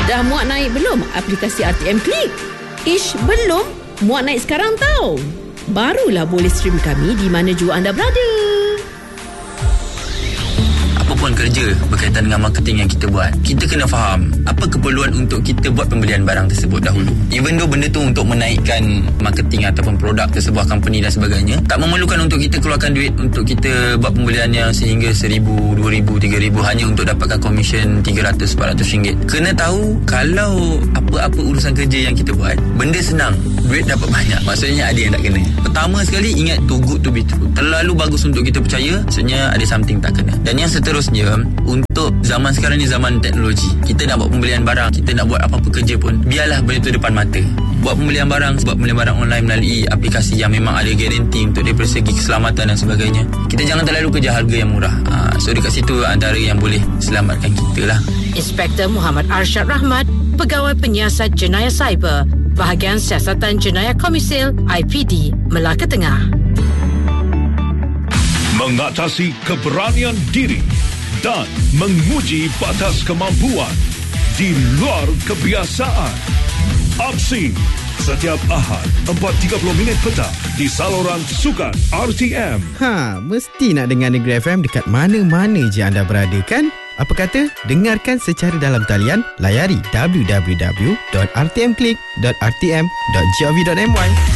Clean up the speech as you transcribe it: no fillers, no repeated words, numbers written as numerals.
Dah muat naik belum aplikasi RTM Click? Ish, belum? Muat naik sekarang tau. Barulah boleh stream kami di mana jua anda berada. Apapun kerja berkaitan dengan marketing yang kita buat, kita kena faham apa keperluan untuk kita buat pembelian barang tersebut dahulu. Even though benda tu untuk menaikkan marketing ataupun produk ke sebuah company dan sebagainya, tak memerlukan untuk kita keluarkan duit untuk kita buat pembelian yang sehingga RM1,000, RM2,000, RM3,000 hanya untuk dapatkan komisen RM300-400. Kena tahu kalau apa-apa urusan kerja yang kita buat, benda senang, duit dapat banyak, maksudnya ada yang tak kena. Pertama sekali, ingat too good to be true. Terlalu bagus untuk kita percaya, maksudnya ada something tak kena. Dan yang seterusnya, untuk zaman sekarang ni zaman teknologi, kita nak buat pembelian barang, kita nak buat apa-apa kerja pun, biarlah benda tu depan mata. Buat pembelian barang online melalui aplikasi yang memang ada garanti untuk dari segi keselamatan dan sebagainya. Kita jangan terlalu kejar harga yang murah. So dekat situ antara yang boleh selamatkan kita lah. Inspektor Muhammad Arsyad Rahmat, Pegawai Penyiasat Jenayah Cyber, Bahagian Siasatan Jenayah Komisil IPD, Melaka Tengah. Mengatasi keberanian diri dan menguji batas kemampuan di luar kebiasaan. Aksi setiap Ahad 4.30 petang di saluran sukan RTM. Mesti nak dengar Negeri FM dekat mana-mana je anda berada kan? Apa kata? Dengarkan secara dalam talian, layari www.rtmclick.rtm.gov.my.